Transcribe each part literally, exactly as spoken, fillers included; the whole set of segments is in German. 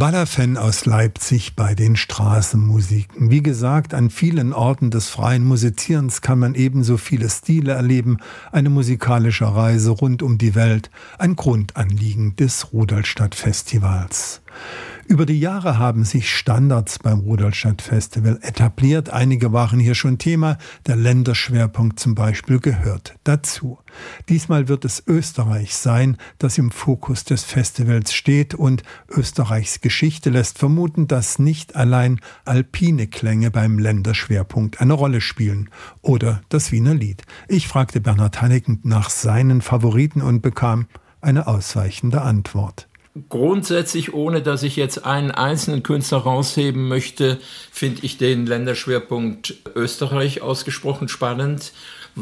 Balafan aus Leipzig bei den Straßenmusiken. Wie gesagt, an vielen Orten des freien Musizierens kann man ebenso viele Stile erleben. Eine musikalische Reise rund um die Welt, ein Grundanliegen des Rudolstadt-Festivals. Über die Jahre haben sich Standards beim Rudolstadt-Festival etabliert. Einige waren hier schon Thema. Der Länderschwerpunkt zum Beispiel gehört dazu. Diesmal wird es Österreich sein, das im Fokus des Festivals steht, und Österreichs Geschichte lässt vermuten, dass nicht allein alpine Klänge beim Länderschwerpunkt eine Rolle spielen oder das Wiener Lied. Ich fragte Bernhard Hanneken nach seinen Favoriten und bekam eine ausweichende Antwort. Grundsätzlich, ohne dass ich jetzt einen einzelnen Künstler rausheben möchte, finde ich den Länderschwerpunkt Österreich ausgesprochen spannend,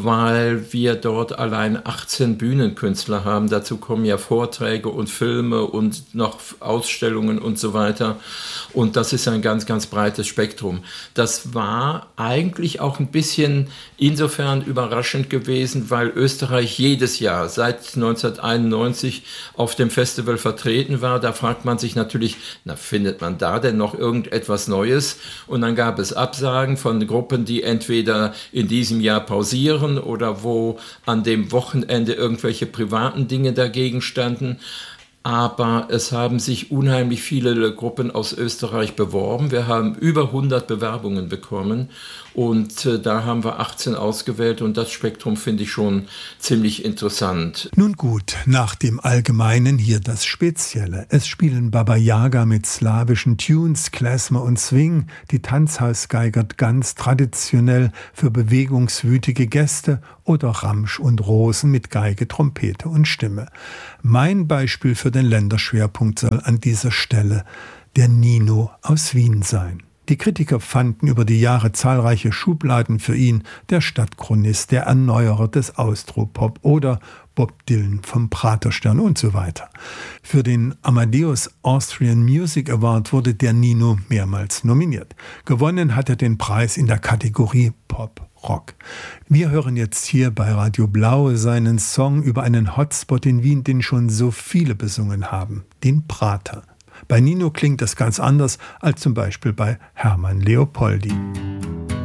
weil wir dort allein achtzehn Bühnenkünstler haben. Dazu kommen ja Vorträge und Filme und noch Ausstellungen und so weiter. Und das ist ein ganz, ganz breites Spektrum. Das war eigentlich auch ein bisschen insofern überraschend gewesen, weil Österreich jedes Jahr seit neunzehnhunderteinundneunzig auf dem Festival vertreten war. Da fragt man sich natürlich, na, findet man da denn noch irgendetwas Neues? Und dann gab es Absagen von Gruppen, die entweder in diesem Jahr pausieren oder wo an dem Wochenende irgendwelche privaten Dinge dagegen standen. Aber es haben sich unheimlich viele Gruppen aus Österreich beworben. Wir haben über hundert Bewerbungen bekommen und äh, da haben wir achtzehn ausgewählt und das Spektrum finde ich schon ziemlich interessant. Nun gut, nach dem Allgemeinen hier das Spezielle. Es spielen Baba Yaga mit slawischen Tunes, Klezmer und Swing. Die Tanzhaus geigert ganz traditionell für bewegungswütige Gäste oder Ramsch und Rosen mit Geige, Trompete und Stimme. Mein Beispiel für den Länderschwerpunkt soll an dieser Stelle der Nino aus Wien sein. Die Kritiker fanden über die Jahre zahlreiche Schubladen für ihn, der Stadtchronist, der Erneuerer des Austropop oder Bob Dylan vom Praterstern und so weiter. Für den Amadeus Austrian Music Award wurde der Nino mehrmals nominiert. Gewonnen hat er den Preis in der Kategorie Pop Rock. Wir hören jetzt hier bei Radio Blau seinen Song über einen Hotspot in Wien, den schon so viele besungen haben, den Prater. Bei Nino klingt das ganz anders als zum Beispiel bei Hermann Leopoldi.